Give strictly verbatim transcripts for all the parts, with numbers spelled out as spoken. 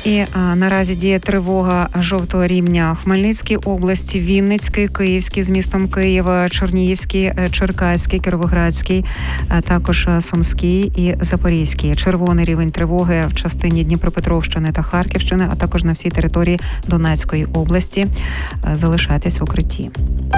І а, наразі діє тривога жовтого рівня в Хмельницькій області, Вінницький, Київський з містом Києва, Чернігівський, Черкаський, Кіровоградський, а також Сумський і Запорізький. Червоний рівень тривоги в частині Дніпропетровщини та Харківщини, а також на всій території Донецької області. Залишайтесь в укритті.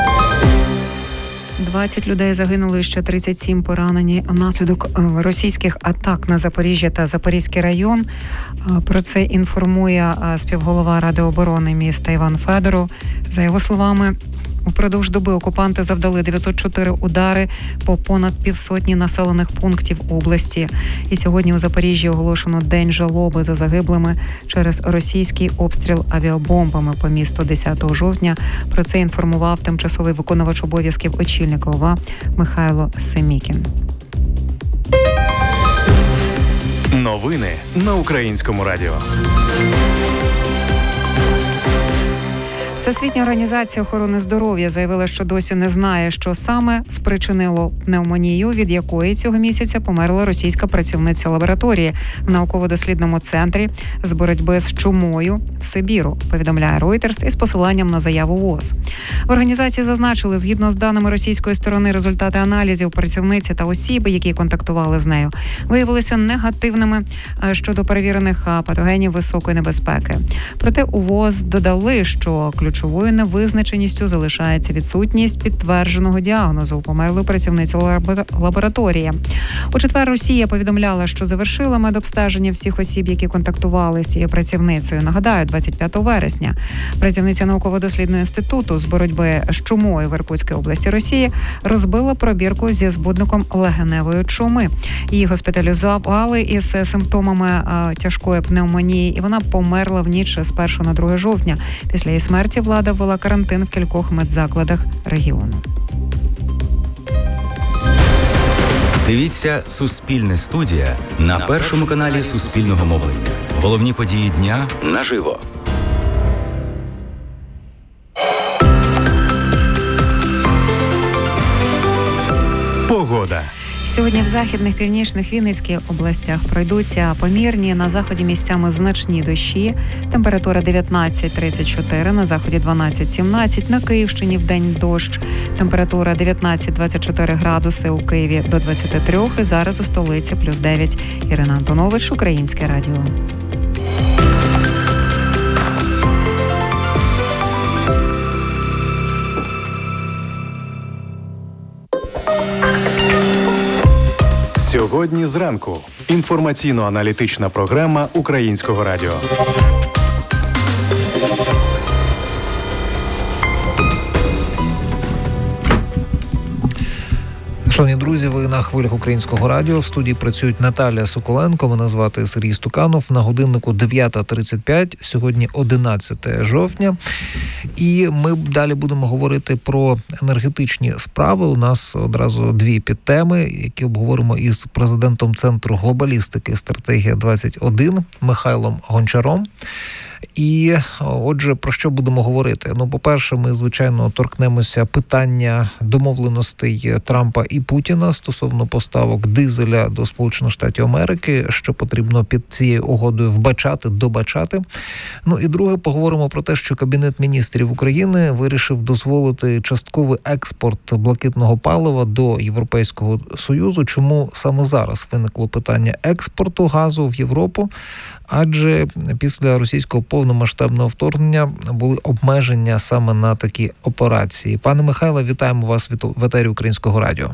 двадцять людей загинули, ще тридцять сім поранені внаслідок російських атак на Запоріжжя та Запорізький район. Про це інформує співголова Ради оборони міста Іван Федоров. За його словами, упродовж доби окупанти завдали дев'ятсот чотири удари по понад півсотні населених пунктів області. І сьогодні у Запоріжжі оголошено День жалоби за загиблими через російський обстріл авіабомбами по місту десятого жовтня. Про це інформував тимчасовий виконувач обов'язків очільника ОВА Михайло Семікін. Новини на Українському радіо. Всесвітня організація охорони здоров'я заявила, що досі не знає, що саме спричинило пневмонію, від якої цього місяця померла російська працівниця лабораторії в науково-дослідному центрі з боротьби з чумою в Сибіру, повідомляє Reuters із посиланням на заяву ВОЗ. В організації зазначили, згідно з даними російської сторони, результати аналізів працівниці та осіб, які контактували з нею, виявилися негативними щодо перевірених патогенів високої небезпеки. Проте у ВОЗ додали, що ключовою невизначеністю залишається відсутність підтвердженого діагнозу у померлої працівниці лабораторії. У четвер Росія повідомляла, що завершила медобстеження всіх осіб, які контактували з цією працівницею. Нагадаю, двадцять п'ятого вересня працівниця науково-дослідного інституту з боротьби з чумою в Іркутській області Росії розбила пробірку зі збудником легеневої чуми. Її госпіталізували із симптомами тяжкої пневмонії, і вона померла в ніч з першого на друге жовтня. Після її смерті влада ввела карантин в кількох медзакладах регіону. Дивіться «Суспільне студія» на першому каналі Суспільного мовлення. Головні події дня наживо. Погода. Сьогодні в західних, північних, Вінницьких областях пройдуться помірні, на заході місцями значні дощі. Температура дев'ятнадцять тридцять чотири, на заході дванадцять сімнадцять, на Київщині вдень дощ. Температура дев'ятнадцять двадцять чотири градуси, у Києві до двадцять три, і зараз у столиці плюс дев'ять. Ірина Антонович, Українське радіо. Сьогодні зранку. Інформаційно-аналітична програма Українського радіо. Шановні друзі, ви на хвилях Українського радіо. В студії працюють Наталія Соколенко, мене звати Сергій Стуканов. На годиннику дев'ята тридцять п'ять, сьогодні одинадцяте жовтня. І ми далі будемо говорити про енергетичні справи. У нас одразу дві підтеми, які обговоримо із президентом Центру глобалістики «Стратегія двадцять один» Михайлом Гончаром. І, отже, про що будемо говорити? Ну, по-перше, ми, звичайно, торкнемося питання домовленостей Трампа і Путіна стосовно поставок дизеля до Сполучених Штатів Америки, що потрібно під цією угодою вбачати, добачати. Ну, і друге, поговоримо про те, що Кабінет міністрів України вирішив дозволити частковий експорт блакитного палива до Європейського Союзу. Чому саме зараз виникло питання експорту газу в Європу? Адже після російського повномасштабного вторгнення були обмеження саме на такі операції. Пане Михайле, вітаємо вас в етері Українського радіо.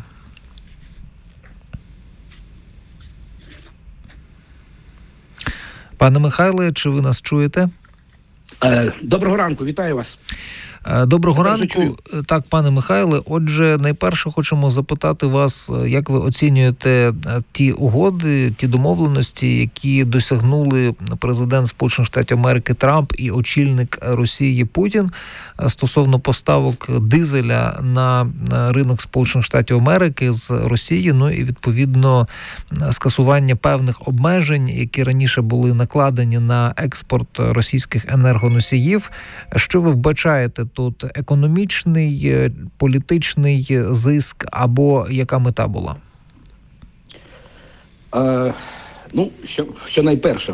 Пане Михайле, чи ви нас чуєте? Доброго ранку, вітаю вас. Доброго ранку. Так, пане Михайле, отже, найперше хочемо запитати вас, як ви оцінюєте ті угоди, ті домовленості, які досягнули президент Сполучених Штатів Америки Трамп і очільник Росії Путін стосовно поставок дизеля на ринок Сполучених Штатів Америки з Росії, ну і відповідно скасування певних обмежень, які раніше були накладені на експорт російських енергоносіїв. Що ви вбачаєте тут, економічний, політичний зиск, або яка мета була? Е, ну, що, що найперше,